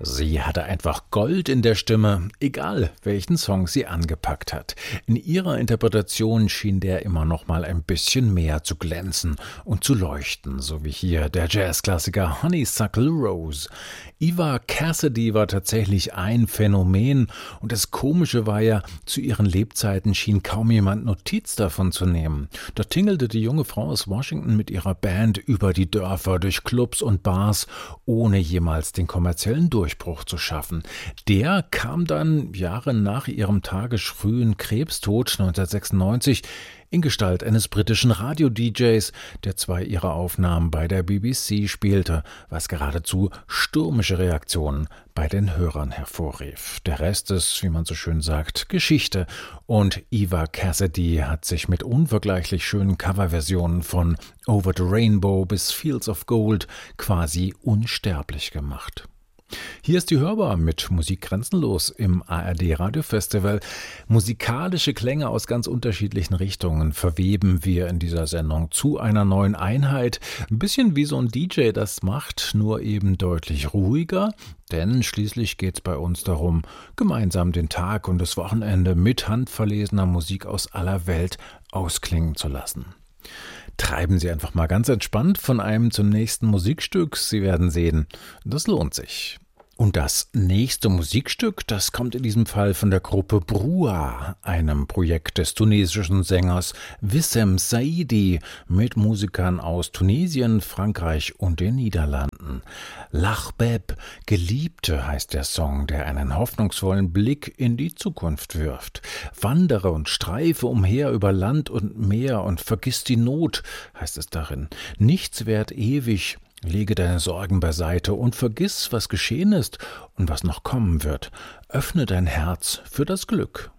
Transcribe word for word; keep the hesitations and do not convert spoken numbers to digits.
Sie hatte einfach Gold in der Stimme, egal welchen Song sie angepackt hat. In ihrer Interpretation schien der immer noch mal ein bisschen mehr zu glänzen und zu leuchten, so wie hier der Jazzklassiker Honeysuckle Rose. Eva Cassidy war tatsächlich ein Phänomen und das Komische war ja, zu ihren Lebzeiten schien kaum jemand Notiz davon zu nehmen. Da tingelte die junge Frau aus Washington mit ihrer Band über die Dörfer, durch Clubs und Bars, ohne jemals den kommerziellen Durchbruch zu schaffen. Der kam dann Jahre nach ihrem tagesfrühen Krebstod neunzehnhundertsechsundneunzig in Gestalt eines britischen Radio-D Js, der zwei ihrer Aufnahmen bei der B B C spielte, was geradezu stürmische Reaktionen bei den Hörern hervorrief. Der Rest ist, wie man so schön sagt, Geschichte, und Eva Cassidy hat sich mit unvergleichlich schönen Coverversionen von Over the Rainbow bis Fields of Gold quasi unsterblich gemacht. Hier ist die Hörbar mit Musik grenzenlos im A R D Radiofestival. Musikalische Klänge aus ganz unterschiedlichen Richtungen verweben wir in dieser Sendung zu einer neuen Einheit. Ein bisschen wie so ein D J das macht, nur eben deutlich ruhiger. Denn schließlich geht es bei uns darum, gemeinsam den Tag und das Wochenende mit handverlesener Musik aus aller Welt ausklingen zu lassen. Treiben Sie einfach mal ganz entspannt von einem zum nächsten Musikstück. Sie werden sehen, das lohnt sich. Und das nächste Musikstück, das kommt in diesem Fall von der Gruppe Brua, einem Projekt des tunesischen Sängers Wissem Saidi mit Musikern aus Tunesien, Frankreich und den Niederlanden. L'Ahbab, Geliebte heißt der Song, der einen hoffnungsvollen Blick in die Zukunft wirft. Wandere und streife umher über Land und Meer und vergiss die Not, heißt es darin. Nichts währt ewig. Lege deine Sorgen beiseite und vergiss, was geschehen ist und was noch kommen wird. Öffne dein Herz für das Glück.